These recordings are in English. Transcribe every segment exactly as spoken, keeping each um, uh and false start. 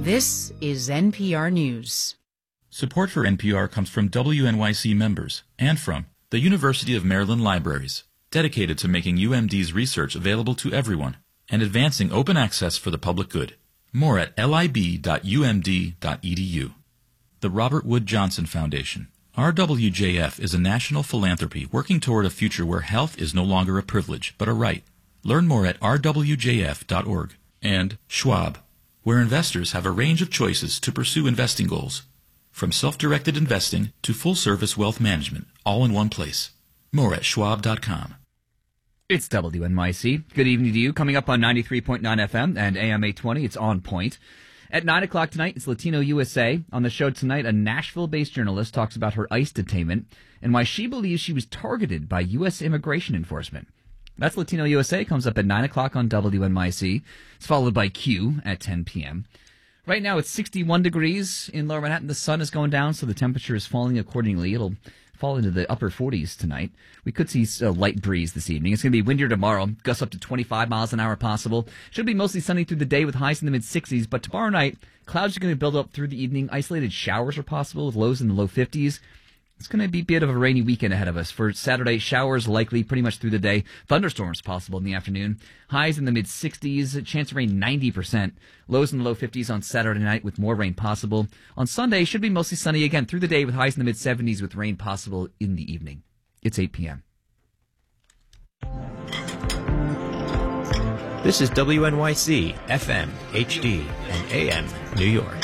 This is N P R News. Support for N P R comes from W N Y C members and from the University of Maryland Libraries, dedicated to making U M D's research available to everyone and advancing open access for the public good. More at lib dot u m d dot e d u. The Robert Wood Johnson Foundation. R W J F is a national philanthropy working toward a future where health is no longer a privilege, but a right. Learn more at r w j f dot org. And Schwab, where investors have a range of choices to pursue investing goals. From self-directed investing to full-service wealth management, all in one place. More at schwab dot com. It's W N Y C. Good evening to you. Coming up on ninety-three point nine F M and A M eight twenty, it's On Point. At nine o'clock tonight, it's Latino U S A. On the show tonight, a Nashville-based journalist talks about her ICE detainment and why she believes she was targeted by U S immigration enforcement. That's Latino U S A. Comes up at nine o'clock on W N Y C. It's followed by Q at ten p.m. Right now, it's sixty-one degrees in Lower Manhattan. The sun is going down, so the temperature is falling accordingly. It'll fall into the upper forties tonight. We could see a light breeze this evening. It's going to be windier tomorrow, gusts up to twenty-five miles an hour possible. Should be mostly sunny through the day with highs in the mid-sixties, but tomorrow night, clouds are going to build up through the evening. Isolated showers are possible with lows in the low fifties. It's going to be a bit of a rainy weekend ahead of us. For Saturday, showers likely pretty much through the day. Thunderstorms possible in the afternoon. Highs in the mid-sixties. Chance of rain ninety percent. Lows in the low fifties on Saturday night with more rain possible. On Sunday, should be mostly sunny again through the day with highs in the mid-seventies with rain possible in the evening. It's eight p.m. This is W N Y C, F M, H D, and A M, New York.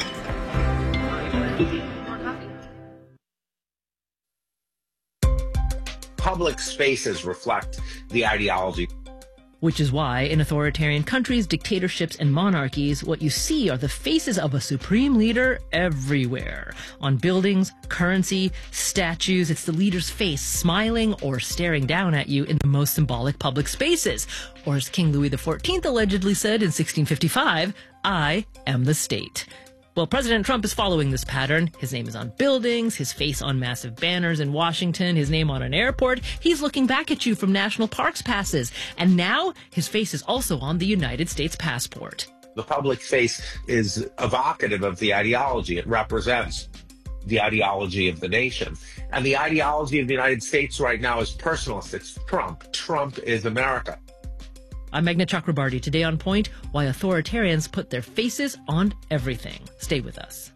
Public spaces reflect the ideology. Which is why in authoritarian countries, dictatorships, and monarchies, what you see are the faces of a supreme leader everywhere. On buildings, currency, statues, it's the leader's face smiling or staring down at you in the most symbolic public spaces. Or as King Louis the fourteenth allegedly said in sixteen fifty-five, I am the state. Well, President Trump is following this pattern. His name is on buildings, his face on massive banners in Washington, his name on an airport. He's looking back at you from national parks passes. And now his face is also on the United States passport. The public face is evocative of the ideology. It represents the ideology of the nation. And the ideology of the United States right now is personalist. It's Trump. Trump is America. I'm Meghna Chakrabarti. Today on Point, why authoritarians put their faces on everything. Stay with us.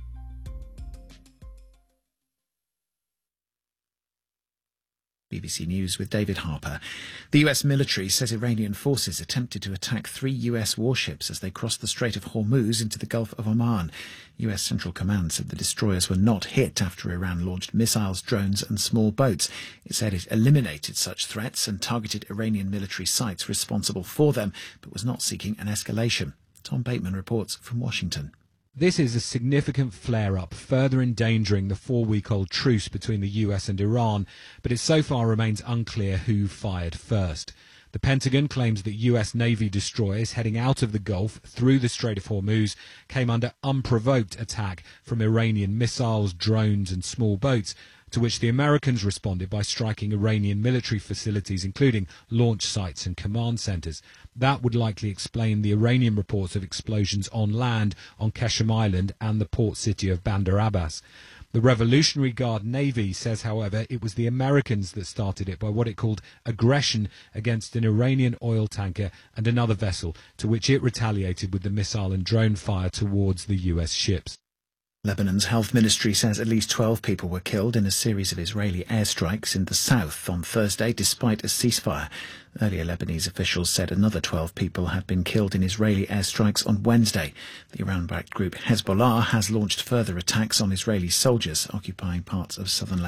B B C News with David Harper. The U S military says Iranian forces attempted to attack three U S warships as they crossed the Strait of Hormuz into the Gulf of Oman. U S Central Command said the destroyers were not hit after Iran launched missiles, drones and small boats. It said it eliminated such threats and targeted Iranian military sites responsible for them, but was not seeking an escalation. Tom Bateman reports from Washington. This is a significant flare-up, further endangering the four-week-old truce between the U S and Iran, but it so far remains unclear who fired first. The Pentagon claims that U S Navy destroyers heading out of the Gulf through the Strait of Hormuz came under unprovoked attack from Iranian missiles, drones and small boats, to which the Americans responded by striking Iranian military facilities, including launch sites and command centres. That would likely explain the Iranian reports of explosions on land on Qeshm Island and the port city of Bandar Abbas. The Revolutionary Guard Navy says, however, it was the Americans that started it by what it called aggression against an Iranian oil tanker and another vessel, to which it retaliated with the missile and drone fire towards the U S ships. Lebanon's health ministry says at least twelve people were killed in a series of Israeli airstrikes in the south on Thursday, despite a ceasefire. Earlier, Lebanese officials said another twelve people had been killed in Israeli airstrikes on Wednesday. The Iran-backed group Hezbollah has launched further attacks on Israeli soldiers occupying parts of southern Lebanon.